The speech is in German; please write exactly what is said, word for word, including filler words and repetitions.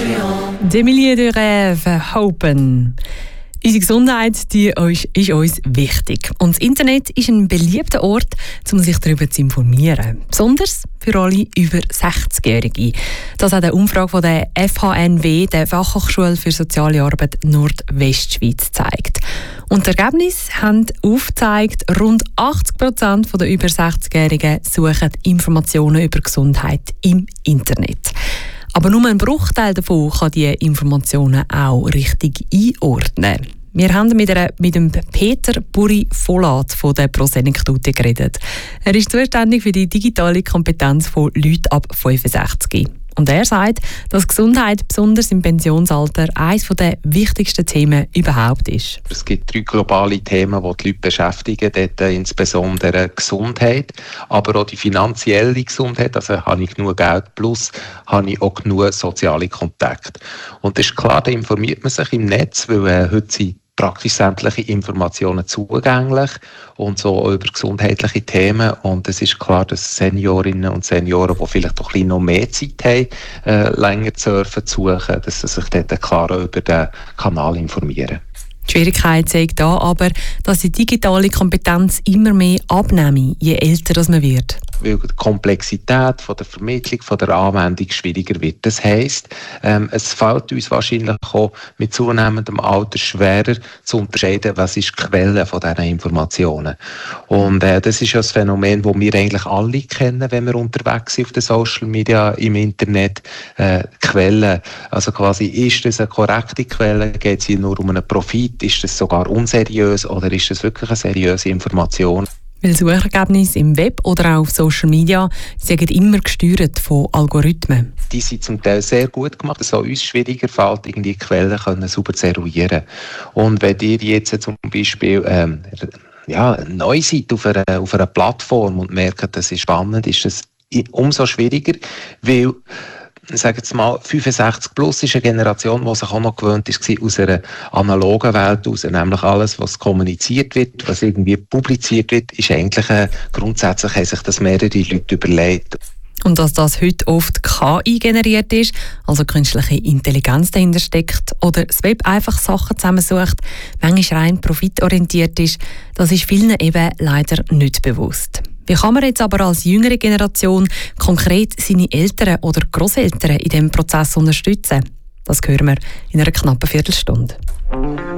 Des milliers de rêves, hopen. Unsere Gesundheit die ist uns wichtig. Und das Internet ist ein beliebter Ort, um sich darüber zu informieren. Besonders für alle über sechzigjährige. Das hat eine Umfrage von der F H N W, der Fachhochschule für Soziale Arbeit Nordwestschweiz, gezeigt. Und das Ergebnis haben aufgezeigt, rund achtzig Prozent der über sechzigjährigen suchen Informationen über Gesundheit im Internet. Aber nur ein Bruchteil davon kann diese Informationen auch richtig einordnen. Wir haben mit, einer, mit dem Peter Buri-Volat von der Prosenektute geredet. Er ist zuständig für die digitale Kompetenz von Leuten ab fünfundsechzig. Und er sagt, dass Gesundheit besonders im Pensionsalter eines der wichtigsten Themen überhaupt ist. Es gibt drei globale Themen, die die Leute beschäftigen, dort insbesondere Gesundheit, aber auch die finanzielle Gesundheit, also habe ich genug Geld, plus habe ich auch genug soziale Kontakte. Und es ist klar, da informiert man sich im Netz, weil äh, heute sind praktisch sämtliche Informationen zugänglich und so über gesundheitliche Themen. Und es ist klar, dass Seniorinnen und Senioren, die vielleicht doch ein bisschen noch mehr Zeit haben, äh, länger zu surfen, zu suchen, dass sie sich dort klar über den Kanal informieren. Die Schwierigkeit zeigt da aber, dass die digitale Kompetenz immer mehr abnimmt, je älter man wird. Weil die Komplexität von der Vermittlung, von der Anwendung schwieriger wird. Das heisst, ähm, es fällt uns wahrscheinlich auch mit zunehmendem Alter schwerer zu unterscheiden, was ist die Quelle von diesen Informationen. Und äh, das ist ja ein Phänomen, das wir eigentlich alle kennen, wenn wir unterwegs sind auf den Social Media, im Internet. Äh, Quellen, also quasi, ist das eine korrekte Quelle? Geht es hier nur um einen Profit? Ist das sogar unseriös oder ist das wirklich eine seriöse Information? Weil Suchergebnisse im Web oder auch auf Social Media sind immer gesteuert von Algorithmen. Die sind zum Teil sehr gut gemacht. Es ist auch uns schwieriger fällt, irgendwie Quellen können sauber zu eruieren. Und wenn ihr jetzt zum Beispiel ähm, ja, neu seid auf einer, auf einer Plattform und merkt, das ist spannend, ist es umso schwieriger, weil ich sage jetzt mal, fünfundsechzig plus ist eine Generation, die sich auch noch gewöhnt ist, aus einer analogen Welt heraus. Nämlich alles, was kommuniziert wird, was irgendwie publiziert wird, ist eigentlich äh, grundsätzlich haben sich das mehrere Leute überlegt. Und dass das heute oft K I generiert ist, also künstliche Intelligenz dahinter steckt, oder das Web einfach Sachen zusammensucht, manchmal rein profitorientiert ist, das ist vielen eben leider nicht bewusst. Wie kann man jetzt aber als jüngere Generation konkret seine Eltern oder Grosseltern in diesem Prozess unterstützen? Das hören wir in einer knappen Viertelstunde.